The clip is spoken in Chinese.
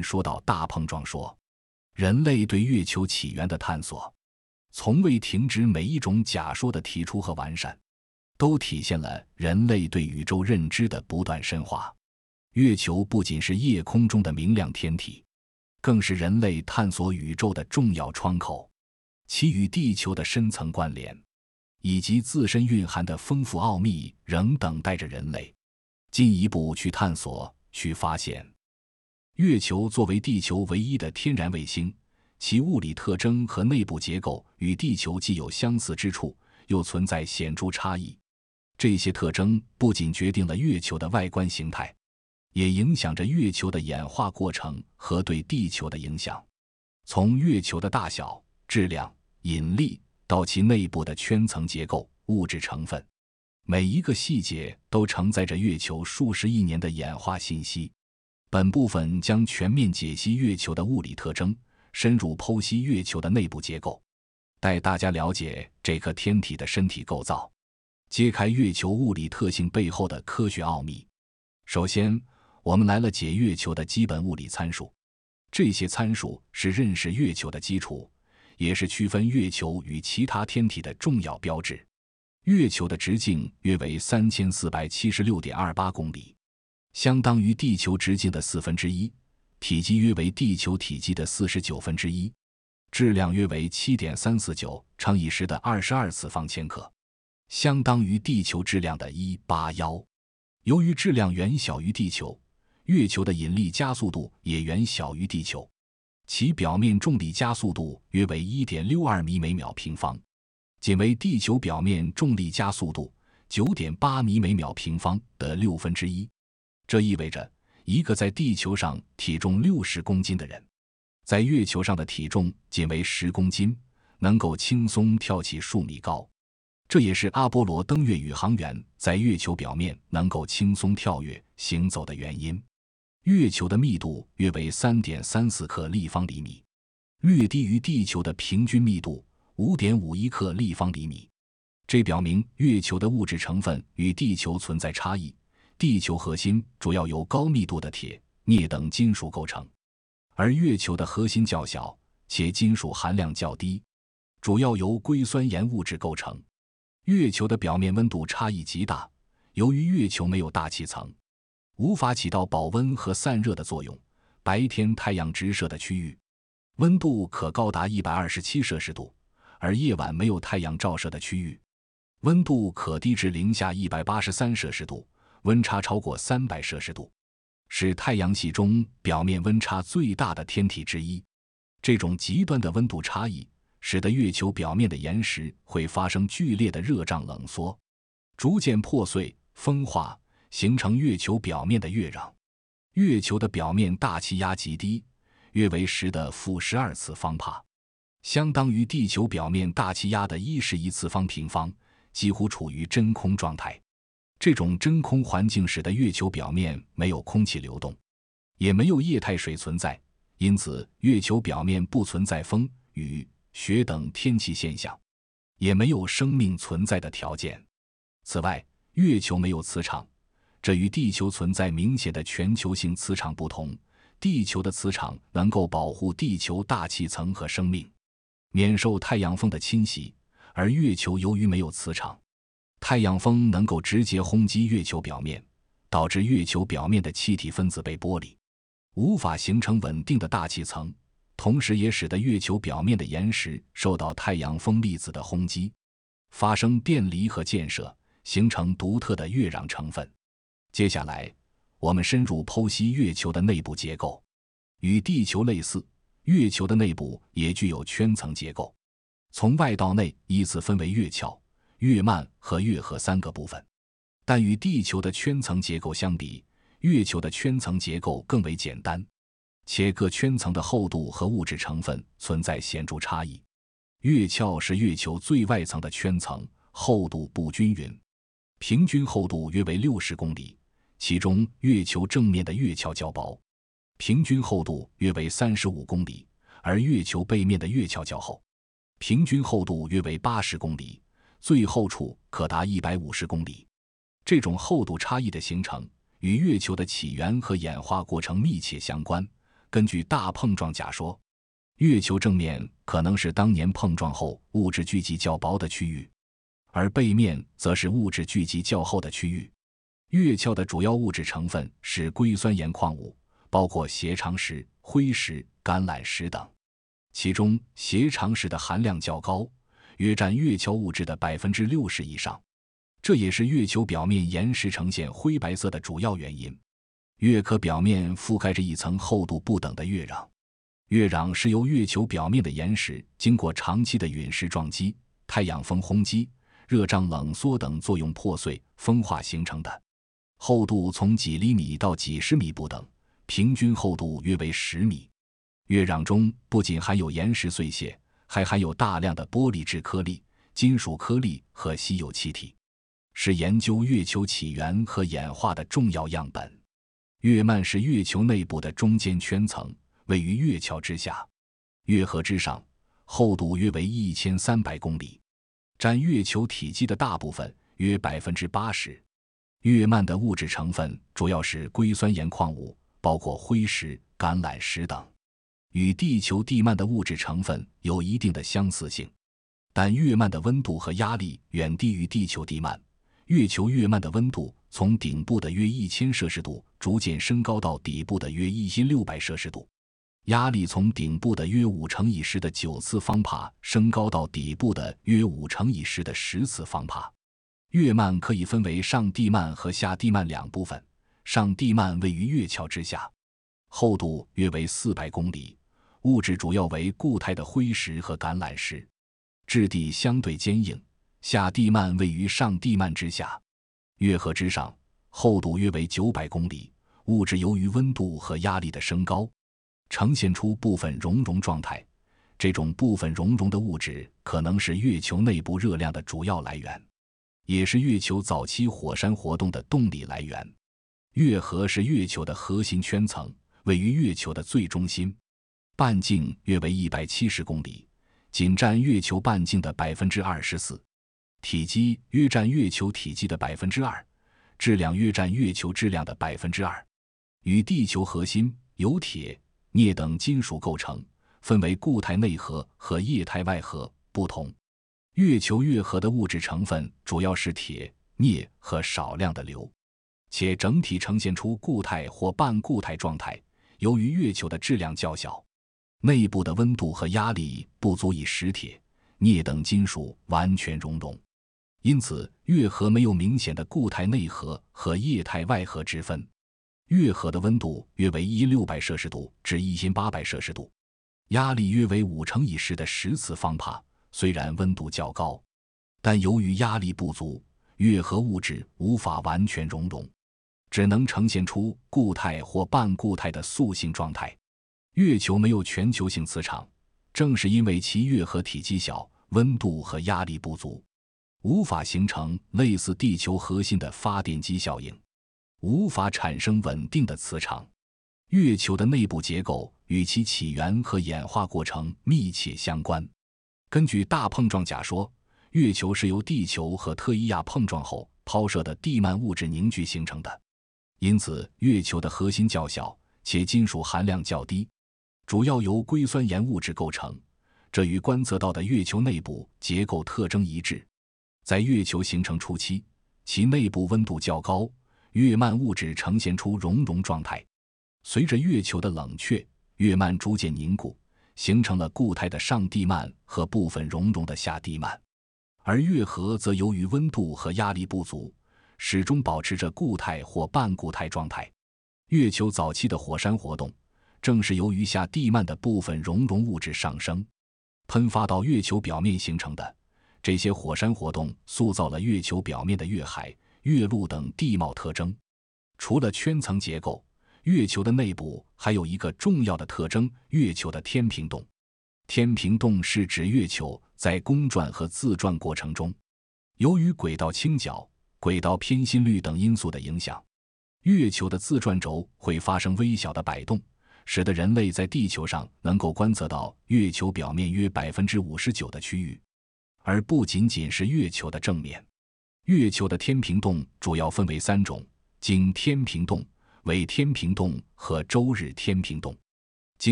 说到大碰撞说，人类对月球起源的探索从未停止，每一种假说的提出和完善，都体现了人类对宇宙认知的不断深化。月球不仅是夜空中的明亮天体，更是人类探索宇宙的重要窗口，其与地球的深层关联，以及自身蕴含的丰富奥秘，仍等待着人类进一步去探索、去发现。月球作为地球唯一的天然卫星，其物理特征和内部结构与地球既有相似之处，又存在显著差异。这些特征不仅决定了月球的外观形态，也影响着月球的演化过程和对地球的影响。从月球的大小、质量、引力到其内部的圈层结构、物质成分，每一个细节都承载着月球数十亿年的演化信息。本部分将全面解析月球的物理特征，深入剖析月球的内部结构，带大家了解这颗天体的身体构造，揭开月球物理特性背后的科学奥秘。首先，我们来了解月球的基本物理参数。这些参数是认识月球的基础，也是区分月球与其他天体的重要标志。月球的直径约为 3476.28 公里，相当于地球直径的1/4，体积约为地球体积的49%，质量约为 7.349 乘以10的22次方千克，相当于地球质量的181。由于质量远小于地球，月球的引力加速度也远小于地球，其表面重力加速度约为 1.62 米每秒平方，仅为地球表面重力加速度 9.8 米每秒平方的1/6。这意味着一个在地球上体重60公斤的人，在月球上的体重仅为10公斤，能够轻松跳起数米高。这也是阿波罗登月宇航员在月球表面能够轻松跳跃行走的原因。月球的密度约为 3.34 克立方厘米，略低于地球的平均密度 5.51 克立方厘米。这表明月球的物质成分与地球存在差异。地球核心主要由高密度的铁、镍等金属构成，而月球的核心较小，且金属含量较低，主要由硅酸盐物质构成。月球的表面温度差异极大，由于月球没有大气层，无法起到保温和散热的作用。白天太阳直射的区域，温度可高达127摄氏度，而夜晚没有太阳照射的区域，温度可低至零下183摄氏度，温差超过300摄氏度，是太阳系中表面温差最大的天体之一。这种极端的温度差异使得月球表面的岩石会发生剧烈的热胀冷缩，逐渐破碎、风化，形成月球表面的月壤。月球的表面大气压极低，约为10的-12次方帕，相当于地球表面大气压的1/11次方平方，几乎处于真空状态。这种真空环境使得月球表面没有空气流动，也没有液态水存在，因此月球表面不存在风、雨、雪等天气现象，也没有生命存在的条件。此外，月球没有磁场，这与地球存在明显的全球性磁场不同。地球的磁场能够保护地球大气层和生命免受太阳风的侵袭，而月球由于没有磁场，太阳风能够直接轰击月球表面，导致月球表面的气体分子被剥离，无法形成稳定的大气层，同时也使得月球表面的岩石受到太阳风粒子的轰击，发生电离和溅射，形成独特的月壤成分。接下来，我们深入剖析月球的内部结构。与地球类似，月球的内部也具有圈层结构，从外到内依次分为月鞘、月幔和月核3个部分。但与地球的圈层结构相比，月球的圈层结构更为简单，且各圈层的厚度和物质成分存在显著差异。月鞘是月球最外层的圈层，厚度不均匀，平均厚度约为60公里，其中月球正面的月鞘较薄，平均厚度约为35公里，而月球背面的月鞘较厚，平均厚度约为80公里，最厚处可达150公里。这种厚度差异的形成与月球的起源和演化过程密切相关， 根据大碰撞假说，月球正面可能是当年碰撞后物质聚集较薄的区域，而背面则是物质聚集较厚的区域。月壳的主要物质成分是硅酸盐矿物，包括斜长石、灰石、橄榄石等，其中斜长石的含量较高，约占月壳物质的 60% 以上，这也是月球表面岩石呈现灰白色的主要原因。月壳表面覆盖着一层厚度不等的月壤，月壤是由月球表面的岩石经过长期的陨石撞击、太阳风轰击、热胀冷缩等作用破碎风化形成的，厚度从几厘米到几十米不等，平均厚度约为10米。月壤中不仅含有岩石碎屑，还含有大量的玻璃质颗粒、金属颗粒和稀有气体，是研究月球起源和演化的重要样本。月幔是月球内部的中间圈层，位于月壳之下，月核之上，厚度约为1300公里，占月球体积的大部分，约 80%。月幔的物质成分主要是硅酸盐矿物，包括灰石、橄榄石等，与地球地幔的物质成分有一定的相似性，但月幔的温度和压力远低于地球地幔。月球月幔的温度从顶部的约1000摄氏度逐渐升高到底部的约1600摄氏度，压力从顶部的约5乘以10的9次方帕升高到底部的约5乘以10的10次方帕。月幔可以分为上地幔和下地幔两部分，上地幔位于月壳之下，厚度约为400公里，物质主要为固态的灰石和橄榄石，质地相对坚硬。下地幔位于上地幔之下，月核之上，厚度约为900公里，物质由于温度和压力的升高，呈现出部分熔融状态。这种部分熔融的物质可能是月球内部热量的主要来源，也是月球早期火山活动的动力来源。月核是月球的核心圈层，位于月球的最中心，半径约为170公里，仅占月球半径的 24%， 体积约占月球体积的 2%， 质量约占月球质量的 2%， 与地球核心由铁、镍等金属构成，分为固态内核和液态外核不同。月球月核的物质成分主要是铁、镍和少量的硫，且整体呈现出固态或半固态状态。由于月球的质量较小，内部的温度和压力不足以使铁、镍等金属完全熔融，因此月核没有明显的固态内核和液态外核之分。月核的温度约为1600摄氏度至1800摄氏度，压力约为5乘以10的10次方帕。虽然温度较高，但由于压力不足，月核物质无法完全熔融，只能呈现出固态或半固态的塑性状态。月球没有全球性磁场，正是因为其月核体积小，温度和压力不足，无法形成类似地球核心的发电机效应，无法产生稳定的磁场。月球的内部结构与其起源和演化过程密切相关。根据大碰撞假说，月球是由地球和特伊亚碰撞后抛射的地幔物质凝聚形成的，因此月球的核心较小，且金属含量较低，主要由硅酸盐物质构成，这与观测到的月球内部结构特征一致。在月球形成初期，其内部温度较高，月幔物质呈现出熔融状态。随着月球的冷却，月幔逐渐凝固，形成了固态的上地幔和部分熔融的下地幔，而月核则由于温度和压力不足，始终保持着固态或半固态状态。月球早期的火山活动，正是由于下地幔的部分熔融物质上升，喷发到月球表面形成的。这些火山活动塑造了月球表面的月海、月路等地貌特征。除了圈层结构，月球的内部还有一个重要的特征：月球的天平洞。天平洞是指月球在公转和自转过程中，由于轨道倾角、轨道偏心率等因素的影响，月球的自转轴会发生微小的摆动，使得人类在地球上能够观测到月球表面约 59% 的区域，而不仅仅是月球的正面。月球的天平洞主要分为3种：经天平洞、纬天平洞和周日天平洞。